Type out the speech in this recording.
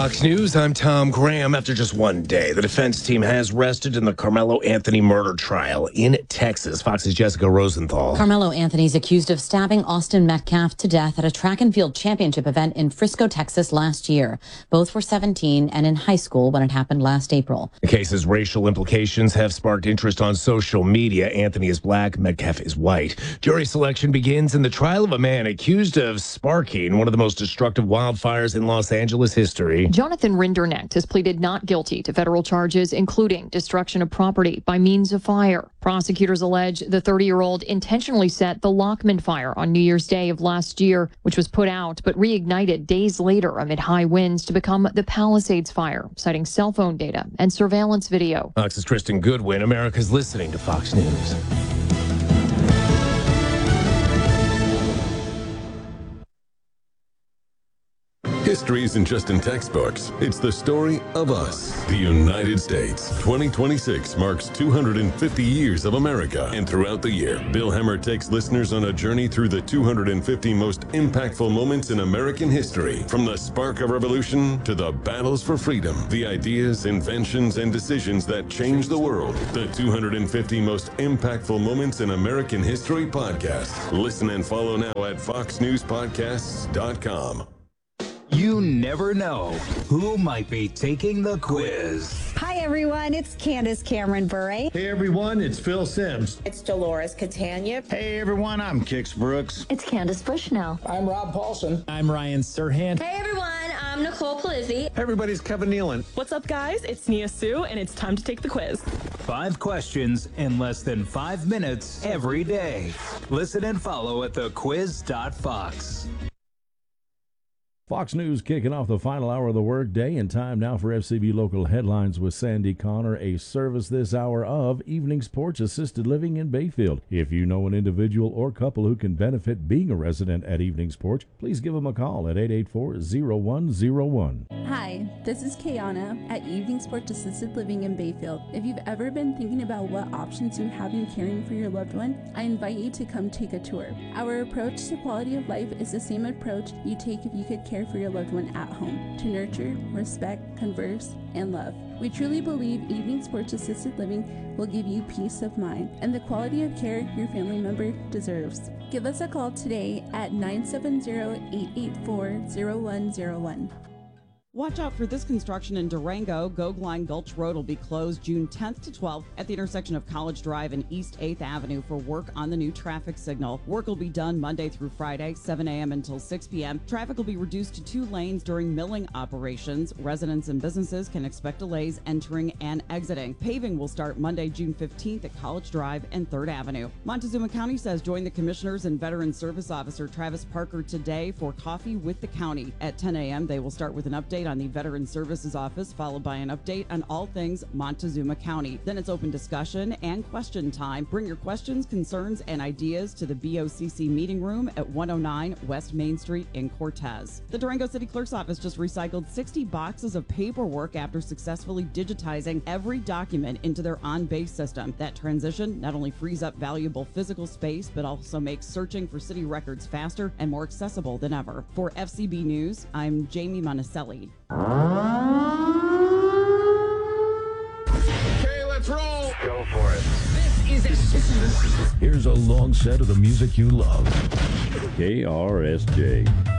Fox News, I'm Tom Graham. After just one day, the defense team has rested in the Carmelo Anthony murder trial in Texas. Fox's Jessica Rosenthal. Carmelo Anthony is accused of stabbing Austin Metcalf to death at a track and field championship event in Frisco, Texas last year. Both were 17 and in high school when it happened last April. The case's racial implications have sparked interest on social media. Anthony is black, Metcalf is white. Jury selection begins in the trial of a man accused of sparking one of the most destructive wildfires in Los Angeles history. Jonathan Rinderknecht has pleaded not guilty to federal charges, including destruction of property by means of fire. Prosecutors allege the 30-year-old intentionally set the Lockman fire on New Year's Day of last year, which was put out but reignited days later amid high winds to become the Palisades fire, citing cell phone data and surveillance video. Fox's Tristan Goodwin. America's listening to Fox News. History isn't just in textbooks. It's the story of us, the United States. 2026 marks 250 years of America. And throughout the year, Bill Hemmer takes listeners on a journey through the 250 most impactful moments in American history. From the spark of revolution to the battles for freedom, the ideas, inventions, and decisions that changed the world. The 250 most impactful moments in American history podcast. Listen and follow now at foxnewspodcasts.com. You never know who might be taking the quiz. Hi, everyone. It's Candace Cameron Bure. Hey, everyone. It's Phil Sims. It's Dolores Catania. Hey, everyone. I'm Kix Brooks. It's Candace Bushnell. I'm Rob Paulson. I'm Ryan Serhant. Hey, everyone. I'm Nicole Polizzi. Hey, everybody's Kevin Nealon. What's up, guys? It's Nia Sue, and it's time to take the quiz. 5 questions in less than 5 minutes every day. Listen and follow at thequiz.fox. Fox News kicking off the final hour of the workday, and time now for FCB Local Headlines with Sandy Connor, a service this hour of Evenings Porch Assisted Living in Bayfield. If you know an individual or couple who can benefit being a resident at Evenings Porch, please give them a call at 884-0101. Hi, this is Kayana at Evenings Porch Assisted Living in Bayfield. If you've ever been thinking about what options you have in caring for your loved one, I invite you to come take a tour. Our approach to quality of life is the same approach you take if you could care for your loved one at home, to nurture, respect, converse, and love. We truly believe Evenings Porch Assisted Living will give you peace of mind and the quality of care your family member deserves. Give us a call today at 970-884-0101. Watch out for this construction in Durango. Gogline Gulch Road will be closed June 10th to 12th at the intersection of College Drive and East 8th Avenue for work on the new traffic signal. Work will be done Monday through Friday, 7 a.m. until 6 p.m. Traffic will be reduced to 2 lanes during milling operations. Residents and businesses can expect delays entering and exiting. Paving will start Monday, June 15th at College Drive and 3rd Avenue. Montezuma County says join the Commissioners and Veteran Service Officer Travis Parker today for Coffee with the County. At 10 a.m., they will start with an update on the Veteran Services Office, followed by an update on all things Montezuma County. Then it's open discussion and question time. Bring your questions, concerns, and ideas to the BOCC meeting room at 109 West Main Street in Cortez. The Durango City Clerk's Office just recycled 60 boxes of paperwork after successfully digitizing every document into their on-base system. That transition not only frees up valuable physical space, but also makes searching for city records faster and more accessible than ever. For FCB News, I'm Jamie Monticelli. Okay, let's roll. Go for it. This is Here's a long set of the music you love. KRSJ.